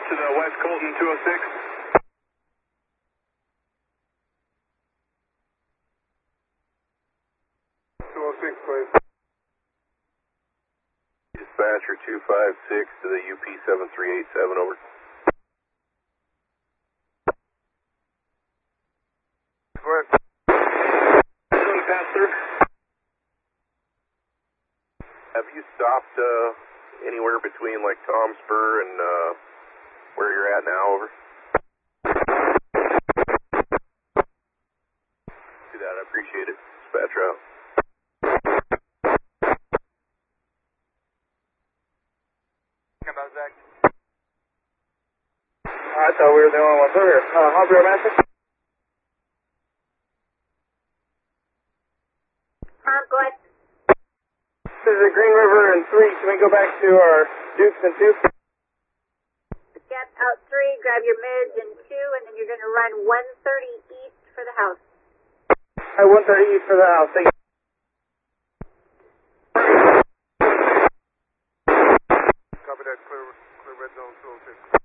to the West Colton 206. Please. Dispatcher 256 to the UP 7387, over. Go ahead. Pass through. Have you stopped anywhere between like Tom Spur and where you're at now, over? Do that, I appreciate it. Dispatcher out. Zach. I thought we were the only ones over here. Harbor Master? Go ahead. This is Green River and 3. Can we go back to our Dukes and 2? Get out 3, grab your mids and 2, and then you're going to run 130 east for the house. 130 east for the house. Thank you. Copy that. Clear red zone 206.